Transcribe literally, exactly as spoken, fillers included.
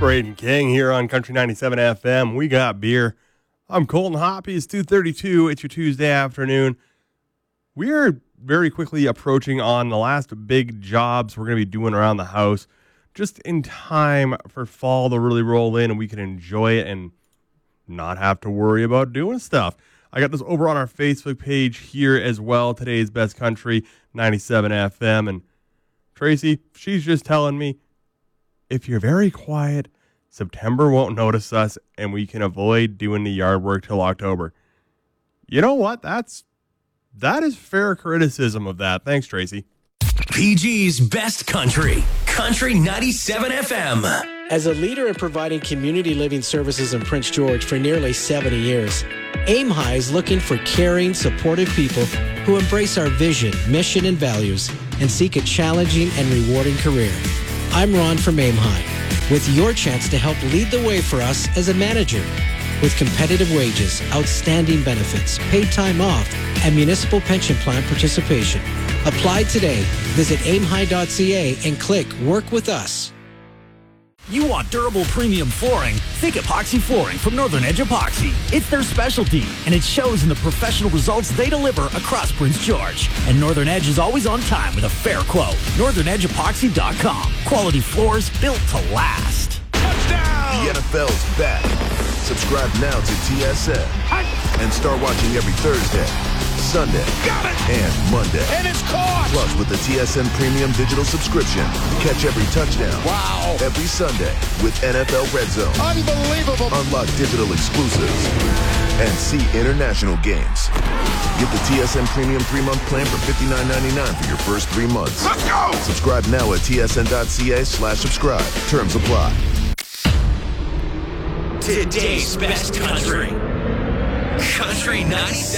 Braden King here on Country ninety-seven F M. We got beer. I'm Colton Hoppy. It's two thirty-two. It's your Tuesday afternoon. We are very quickly approaching on the last big jobs we're going to be doing around the house, just in time for fall to really roll in and we can enjoy it and not have to worry about doing stuff. I got this over on our Facebook page here as well. Today's Best Country ninety-seven F M. And Tracy, she's just telling me, if you're very quiet, September won't notice us and we can avoid doing the yard work till October. You know what? That's that is fair criticism of that. Thanks, Tracy. P G's Best Country, Country ninety-seven F M. As a leader in providing community living services in Prince George for nearly seventy years, Aim High is looking for caring, supportive people who embrace our vision, mission, and values and seek a challenging and rewarding career. I'm Ron from Aim High, with your chance to help lead the way for us as a manager. With competitive wages, outstanding benefits, paid time off, and municipal pension plan participation. Apply today. Visit aim high dot c a and click Work with Us. You want durable premium flooring? Think epoxy flooring from Northern Edge Epoxy. It's their specialty, and it shows in the professional results they deliver across Prince George. And Northern Edge is always on time with a fair quote. northern edge epoxy dot com. Quality floors built to last. Touchdown! The N F L's back. Subscribe now to T S N and start watching every Thursday, Sunday, Got it! and Monday. And it's caught! Plus, with the T S N Premium Digital subscription, catch every touchdown. Wow! Every Sunday with N F L Red Zone. Unbelievable! Unlock digital exclusives and see international games. Get the T S N Premium three-month plan for fifty-nine ninety-nine for your first three months. Let's go! Subscribe now at T S N dot C A slash subscribe. Terms apply. Today's Best Country, Country ninety-seven.